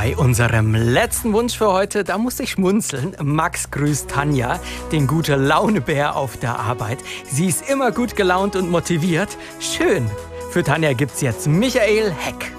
Bei unserem letzten Wunsch für heute, da musste ich schmunzeln. Max grüßt Tanja, den Gute-Laune-Bär auf der Arbeit. Sie ist immer gut gelaunt und motiviert. Schön. Für Tanja gibt's jetzt Michael Heck.